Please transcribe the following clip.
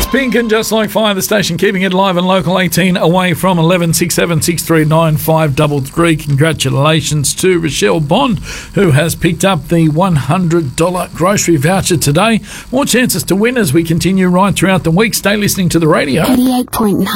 Pink and Just Like Fire, the station keeping it live and local. 18 away from 11, 67 639 533. Congratulations to Rochelle Bond, who has picked up the $100 grocery voucher today. More chances to win as we continue right throughout the week. Stay listening to the radio. 88.9